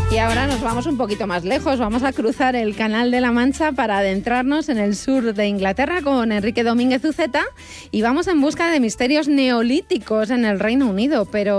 Y ahora nos vamos un poquito más lejos, vamos a cruzar el Canal de la Mancha para adentrarnos en el sur de Inglaterra con Enrique Domínguez Uceta y vamos en busca de misterios neolíticos en el Reino Unido, pero